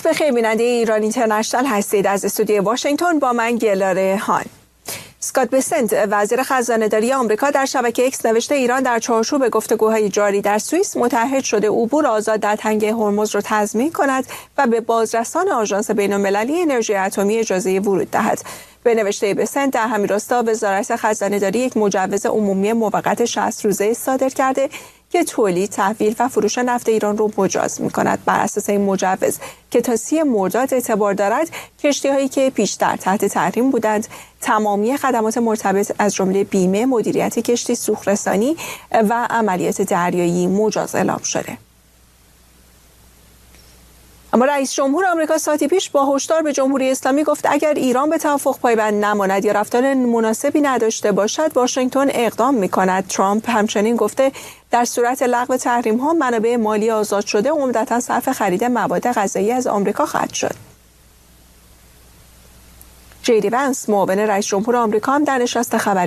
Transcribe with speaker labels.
Speaker 1: وقت بخیر بیننده ایران اینترنشنال هستید. از استودیوی واشنگتن با من گلاره هان. اسکات بسنت وزیر خزانه‌داری آمریکا در شبکه اکس نوشته ایران در چارچوب گفتگوهای جاری در سوئیس متعهد شده عبور آزاد در تنگه هرمز را تضمین کند و به بازرسان آژانس بین‌المللی انرژی اتمی اجازه ورود دهد. به نوشته بسنت در همین راستا وزارت خزانه‌داری یک مجوز عمومی موقت 60 روزه صادر کرده که تولید، تحویل و فروش نفت ایران رو مجاز می‌کند. بر اساس این مجوز که تا 30 مرداد اعتبار دارد، کشتی‌هایی که پیشتر تحت تحریم بودند تمامی خدمات مرتبط از جمله بیمه، مدیریت کشتی، سوخت‌رسانی و عملیات دریایی مجاز اعلام شده. اما رئیس جمهور آمریکا ساعتی پیش با هشدار به جمهوری اسلامی گفت اگر ایران به توافق پایبند نماند یا رفتار مناسبی نداشته باشد واشنگتن اقدام می‌کند. ترامپ همچنین گفته در صورت لغو تحریم‌ها منابع مالی آزاد شده عمدتاً صرف خرید مواد غذایی از آمریکا خواهد شد. جی دی وانس معاون رئیس جمهور آمریکا هم در نشست خبری